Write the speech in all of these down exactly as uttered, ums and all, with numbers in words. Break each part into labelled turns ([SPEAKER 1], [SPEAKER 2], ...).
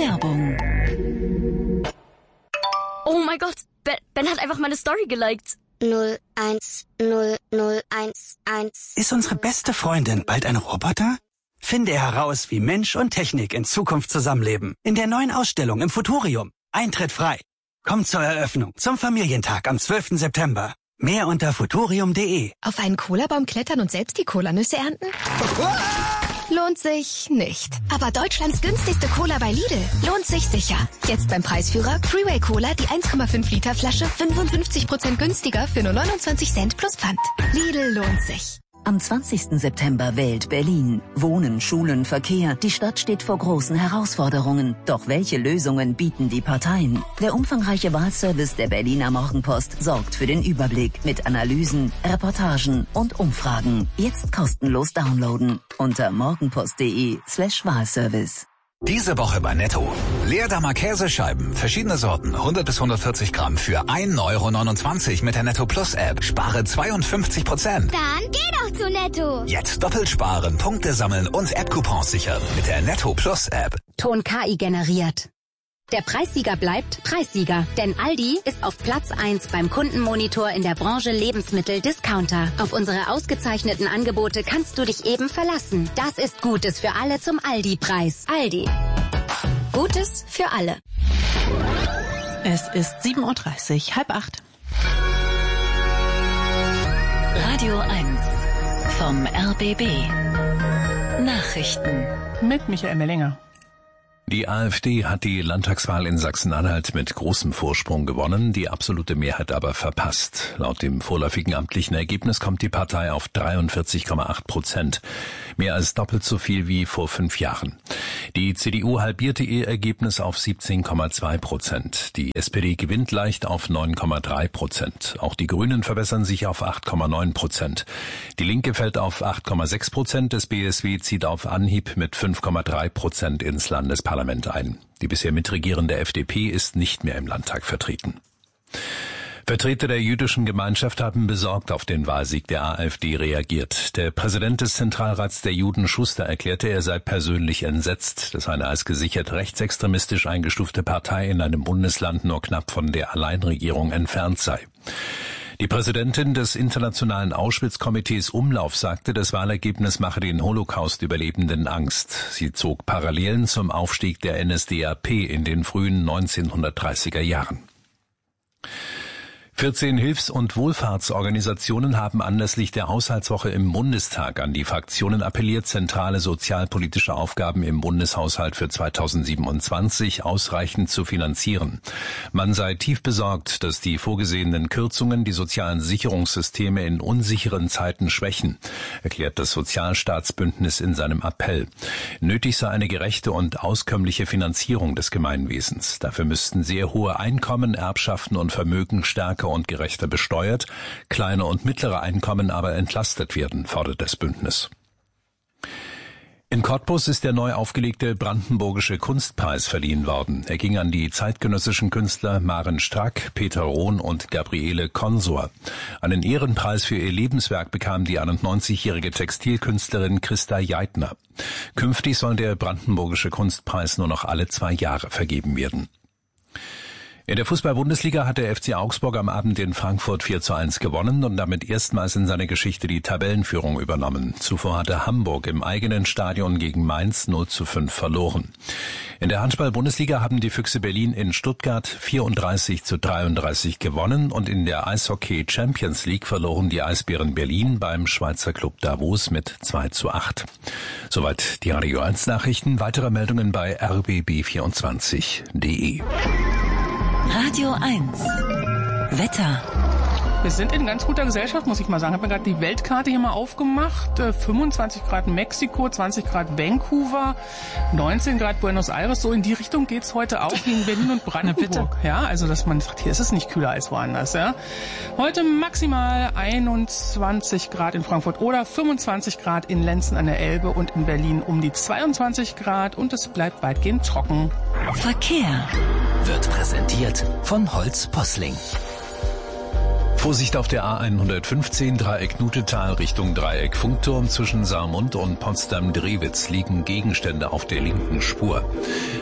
[SPEAKER 1] Werbung.
[SPEAKER 2] Oh mein Gott, Ben, Ben hat einfach meine Story geliked.
[SPEAKER 3] null eins null null eins eins.
[SPEAKER 4] Ist unsere beste Freundin bald ein Roboter? Finde heraus, wie Mensch und Technik in Zukunft zusammenleben. In der neuen Ausstellung im Futurium. Eintritt frei. Kommt zur Eröffnung zum Familientag am zwölften September. Mehr unter futurium punkt de.
[SPEAKER 5] Auf einen Colabaum klettern und selbst die Colanüsse ernten? Lohnt sich nicht. Aber Deutschlands günstigste Cola bei Lidl lohnt sich sicher. Jetzt beim Preisführer Freeway Cola, die eins Komma fünf Liter Flasche, fünfundfünfzig Prozent günstiger für nur neunundzwanzig Cent plus Pfand. Lidl lohnt sich.
[SPEAKER 1] Am zwanzigsten September wählt Berlin. Wohnen, Schulen, Verkehr. Die Stadt steht vor großen Herausforderungen. Doch welche Lösungen bieten die Parteien? Der umfangreiche Wahlservice der Berliner Morgenpost sorgt für den Überblick mit Analysen, Reportagen und Umfragen. Jetzt kostenlos downloaden unter morgenpost.de slash Wahlservice.
[SPEAKER 6] Diese Woche bei Netto. Leerdammer Käsescheiben, verschiedene Sorten, hundert bis hundertvierzig Gramm für ein Euro neunundzwanzig mit der Netto Plus App. Spare zweiundfünfzig Prozent.
[SPEAKER 3] Dann geh doch zu Netto.
[SPEAKER 6] Jetzt doppelt sparen, Punkte sammeln und App-Coupons sichern mit der Netto Plus App.
[SPEAKER 7] Ton K I generiert. Der Preissieger bleibt Preissieger, denn Aldi ist auf Platz eins beim Kundenmonitor in der Branche Lebensmittel-Discounter. Auf unsere ausgezeichneten Angebote kannst du dich eben verlassen. Das ist Gutes für alle zum Aldi-Preis. Aldi. Gutes für alle.
[SPEAKER 8] Es ist sieben Uhr dreißig, halb acht.
[SPEAKER 1] Radio eins vom R B B. Nachrichten.
[SPEAKER 8] Mit Michael Mellinger.
[SPEAKER 9] Die AfD hat die Landtagswahl in Sachsen-Anhalt mit großem Vorsprung gewonnen, die absolute Mehrheit aber verpasst. Laut dem vorläufigen amtlichen Ergebnis kommt die Partei auf dreiundvierzig Komma acht Prozent, mehr als doppelt so viel wie vor fünf Jahren. Die C D U halbierte ihr Ergebnis auf siebzehn Komma zwei Prozent. Die S P D gewinnt leicht auf neun Komma drei Prozent. Auch die Grünen verbessern sich auf acht Komma neun Prozent. Die Linke fällt auf acht Komma sechs Prozent. Das B S W zieht auf Anhieb mit fünf Komma drei Prozent ins Landesparlament ein. Die bisher mitregierende F D P ist nicht mehr im Landtag vertreten. Vertreter der jüdischen Gemeinschaft haben besorgt auf den Wahlsieg der AfD reagiert. Der Präsident des Zentralrats der Juden, Schuster, erklärte, er sei persönlich entsetzt, dass eine als gesichert rechtsextremistisch eingestufte Partei in einem Bundesland nur knapp von der Alleinregierung entfernt sei. Die Präsidentin des Internationalen Auschwitz-Komitees Umlauf sagte, das Wahlergebnis mache den Holocaust-Überlebenden Angst. Sie zog Parallelen zum Aufstieg der N S D A P in den frühen neunzehnhundertdreißiger Jahren. vierzehn Hilfs- und Wohlfahrtsorganisationen haben anlässlich der Haushaltswoche im Bundestag an die Fraktionen appelliert, zentrale sozialpolitische Aufgaben im Bundeshaushalt für zweitausendsiebenundzwanzig ausreichend zu finanzieren. Man sei tief besorgt, dass die vorgesehenen Kürzungen die sozialen Sicherungssysteme in unsicheren Zeiten schwächen, erklärt das Sozialstaatsbündnis in seinem Appell. Nötig sei eine gerechte und auskömmliche Finanzierung des Gemeinwesens. Dafür müssten sehr hohe Einkommen, Erbschaften und Vermögen stärker und gerechter besteuert, kleine und mittlere Einkommen aber entlastet werden, fordert das Bündnis. In Cottbus ist der neu aufgelegte Brandenburgische Kunstpreis verliehen worden. Er ging an die zeitgenössischen Künstler Maren Strack, Peter Rohn und Gabriele Consor. Einen Ehrenpreis für ihr Lebenswerk bekam die einundneunzigjährige Textilkünstlerin Christa Jeitner. Künftig soll der Brandenburgische Kunstpreis nur noch alle zwei Jahre vergeben werden. In der Fußball-Bundesliga hat der F C Augsburg am Abend in Frankfurt vier zu eins gewonnen und damit erstmals in seiner Geschichte die Tabellenführung übernommen. Zuvor hatte Hamburg im eigenen Stadion gegen Mainz null zu fünf verloren. In der Handball-Bundesliga haben die Füchse Berlin in Stuttgart vierunddreißig zu dreiunddreißig gewonnen und in der Eishockey Champions League verloren die Eisbären Berlin beim Schweizer Club Davos mit zwei zu acht. Soweit die Radio eins Nachrichten. Weitere Meldungen bei r b b vierundzwanzig punkt de.
[SPEAKER 1] Radio eins. Wetter.
[SPEAKER 8] Wir sind in ganz guter Gesellschaft, muss ich mal sagen. Ich habe mir gerade die Weltkarte hier mal aufgemacht. fünfundzwanzig Grad Mexiko, zwanzig Grad Vancouver, neunzehn Grad Buenos Aires. So in die Richtung geht's heute auch gegen Berlin und Brandenburg. Ja, also dass man sagt, hier ist es nicht kühler als woanders. Ja. Heute maximal einundzwanzig Grad in Frankfurt oder fünfundzwanzig Grad in Lenzen an der Elbe und in Berlin um die zweiundzwanzig Grad und es bleibt weitgehend trocken.
[SPEAKER 1] Verkehr
[SPEAKER 6] Wird präsentiert von Holz Posling.
[SPEAKER 9] Vorsicht auf der A hundertfünfzehn Dreieck Nutetal Richtung Dreieck Funkturm zwischen Saarmund und Potsdam-Drewitz liegen Gegenstände auf der linken Spur.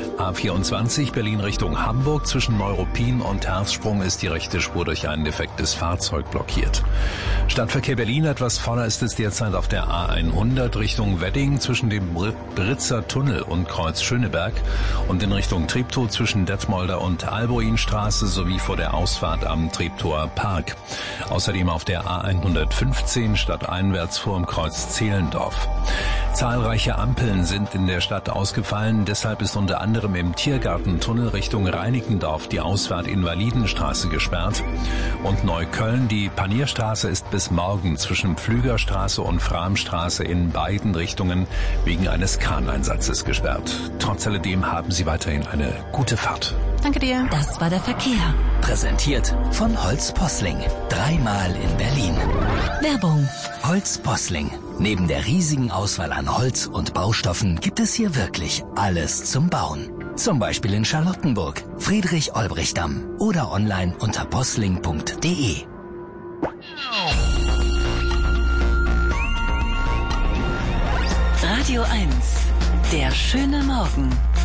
[SPEAKER 9] A vierundzwanzig Berlin Richtung Hamburg. Zwischen Neuruppin und Herzsprung ist die rechte Spur durch ein defektes Fahrzeug blockiert. Stadtverkehr Berlin, etwas voller ist es derzeit auf der A hundert Richtung Wedding zwischen dem Britzer Tunnel und Kreuz Schöneberg und in Richtung Treptow zwischen Detmolder und Alboinstraße sowie vor der Ausfahrt am Treptower Park. Außerdem auf der A hundertfünfzehn stadteinwärts vor dem Kreuz Zehlendorf. Zahlreiche Ampeln sind in der Stadt ausgefallen, deshalb ist unter anderem im Tiergartentunnel Richtung Reinickendorf die Ausfahrt Invalidenstraße gesperrt. Und Neukölln, die Panierstraße ist bis morgen zwischen Pflügerstraße und Framstraße in beiden Richtungen wegen eines Kraneinsatzes gesperrt. Trotz alledem haben Sie weiterhin eine gute Fahrt.
[SPEAKER 5] Danke dir.
[SPEAKER 10] Das war der Verkehr. Präsentiert von Holz Posling. Dreimal in Berlin.
[SPEAKER 5] Werbung.
[SPEAKER 10] Holz Posling. Neben der riesigen Auswahl an Holz und Baustoffen gibt es hier wirklich alles zum Bauen. Zum Beispiel in Charlottenburg, Friedrich-Olbricht-Damm oder online unter posling punkt de.
[SPEAKER 1] Radio eins. Der schöne Morgen.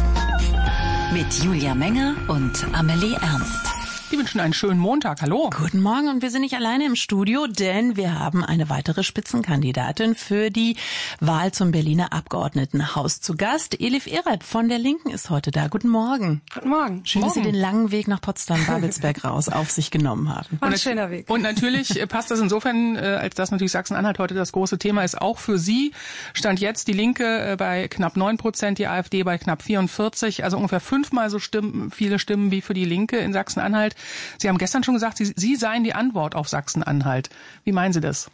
[SPEAKER 1] Mit Julia Menger und Amelie Ernst.
[SPEAKER 8] Die wünschen einen schönen Montag. Hallo.
[SPEAKER 11] Guten Morgen, und wir sind nicht alleine im Studio, denn wir haben eine weitere Spitzenkandidatin für die Wahl zum Berliner Abgeordnetenhaus zu Gast. Elif Ereb von der Linken ist heute da. Guten Morgen.
[SPEAKER 12] Guten Morgen.
[SPEAKER 11] Schön,
[SPEAKER 8] Morgen.
[SPEAKER 11] dass Sie den langen Weg nach Potsdam-Babelsberg raus auf sich genommen haben.
[SPEAKER 12] War ein schöner Weg.
[SPEAKER 8] Und natürlich passt das insofern, als dass natürlich Sachsen-Anhalt heute das große Thema ist, auch für Sie. Stand jetzt die Linke bei knapp neun Prozent, die AfD bei knapp vierundvierzig, also ungefähr fünfmal so Stimmen, viele Stimmen wie für die Linke in Sachsen-Anhalt. Sie haben gestern schon gesagt, Sie, Sie seien die Antwort auf Sachsen-Anhalt. Wie meinen Sie das?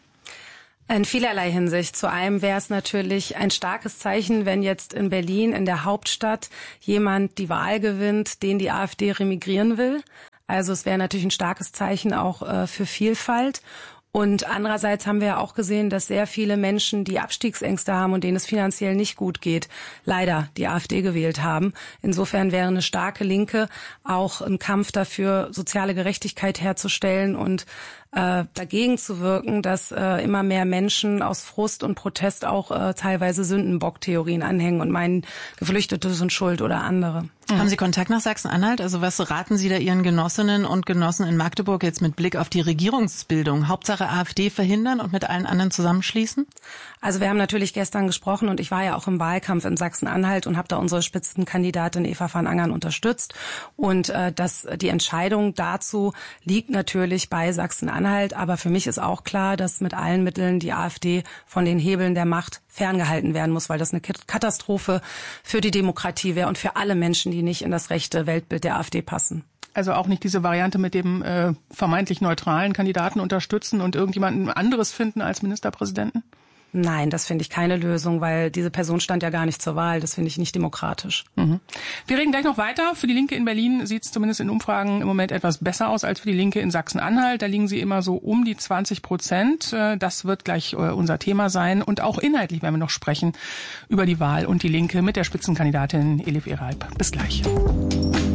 [SPEAKER 12] In vielerlei Hinsicht. Zu einem wäre es natürlich ein starkes Zeichen, wenn jetzt in Berlin, in der Hauptstadt, jemand die Wahl gewinnt, den die AfD remigrieren will. Also es wäre natürlich ein starkes Zeichen auch äh, für Vielfalt. Und andererseits haben wir ja auch gesehen, dass sehr viele Menschen, die Abstiegsängste haben und denen es finanziell nicht gut geht, leider die AfD gewählt haben. Insofern wäre eine starke Linke auch ein Kampf dafür, soziale Gerechtigkeit herzustellen und äh, dagegen zu wirken, dass äh, immer mehr Menschen aus Frust und Protest auch äh, teilweise Sündenbock-Theorien anhängen und meinen, Geflüchtete sind schuld oder andere.
[SPEAKER 11] Mhm. Haben Sie Kontakt nach Sachsen-Anhalt? Also was raten Sie da Ihren Genossinnen und Genossen in Magdeburg jetzt mit Blick auf die Regierungsbildung? Hauptsache AfD verhindern und mit allen anderen zusammenschließen?
[SPEAKER 12] Also wir haben natürlich gestern gesprochen und ich war ja auch im Wahlkampf in Sachsen-Anhalt und habe da unsere Spitzenkandidatin Eva van Angern unterstützt. Und äh, das, die Entscheidung dazu liegt natürlich bei Sachsen-Anhalt. Aber für mich ist auch klar, dass mit allen Mitteln die AfD von den Hebeln der Macht ferngehalten werden muss, weil das eine Katastrophe für die Demokratie wäre und für alle Menschen, die nicht in das rechte Weltbild der AfD passen.
[SPEAKER 8] Also auch nicht diese Variante mit dem äh, vermeintlich neutralen Kandidaten unterstützen und irgendjemanden anderes finden als Ministerpräsidenten?
[SPEAKER 12] Nein, das finde ich keine Lösung, weil diese Person stand ja gar nicht zur Wahl. Das finde ich nicht demokratisch.
[SPEAKER 8] Mhm. Wir reden gleich noch weiter. Für die Linke in Berlin sieht es zumindest in Umfragen im Moment etwas besser aus als für die Linke in Sachsen-Anhalt. Da liegen sie immer so um die zwanzig Prozent. Das wird gleich unser Thema sein. Und auch inhaltlich werden wir noch sprechen über die Wahl und die Linke mit der Spitzenkandidatin Elif Ereb. Bis gleich.